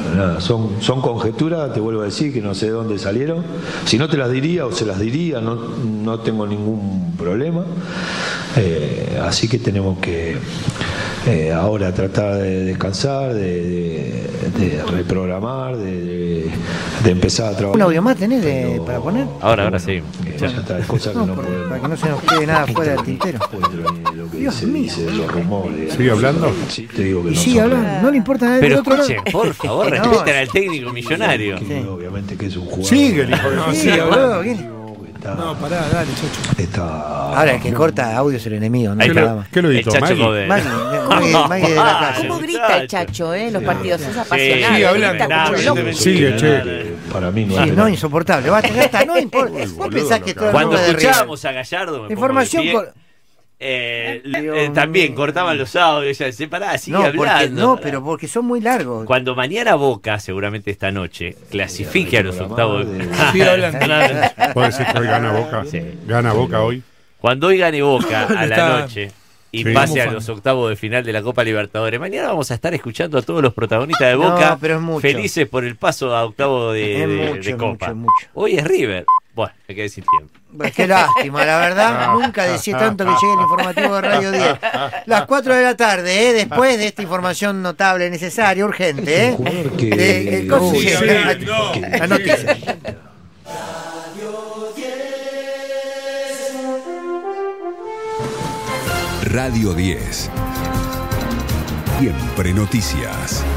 nada, son conjeturas, te vuelvo a decir que no sé de dónde salieron. Si no te las diría o se las diría, no tengo ningún problema. Así que tenemos que ahora tratar de descansar, de reprogramar, de empezar a trabajar. ¿Un audio más tenés para poner? Ahora sí. Cosas que no podemos. Para que no se nos quede nada fuera del tintero. Lo que Dios se mío. dice de los rumores. ¿Sigue hablando? Sí, te digo que Y no sigue son hablando, reales. no le importa nada del Pero otro lado. escuchen, por favor, No, respeten al técnico millonario. Que obviamente que es un jugador. Sigue el hijo de... Sí, sigue boludo, hablando. ¿quién? No, pará, dale, Chacho. Está. Ahora el que corta audio es el enemigo, no Ahí el está. programa. ¿Qué lo El editó? Chacho Maggie? Code. Maggie de la casa. ¿Cómo grita el Chacho, los partidos? Es apasionado. sigue hablando. Grita como un loco. Sigue, che. Para mí no Sí, es no, insoportable. Basta, ya está, no importa. Vos pensás que todo el Cuando mundo de River. escuchábamos a Gallardo, me pongo de Información pie, cor- también cortaban los audios, ya se pará, sigue No, porque, hablando. no, pero porque son muy largos. Cuando mañana Boca, seguramente esta noche, clasifique a los octavos Sigue hablando. ¿Puedo decir que hoy gana Boca? Sí. ¿Gana Boca hoy? Cuando hoy gane Boca a la Está- noche y Sí. pase a Estamos los octavos de final de la Copa Libertadores, mañana vamos a estar escuchando a todos los protagonistas de Boca No, pero es mucho. felices por el paso a octavo Es de mucho, Copa. mucho. Hoy es River. Bueno, me quedé sin tiempo. Pues qué lástima, la verdad. Nunca decía tanto que llegue el informativo de Radio 10. Las 4 de la tarde, después de esta información notable, necesaria, urgente. un jugador que- La noticia. Radio 10. Siempre noticias.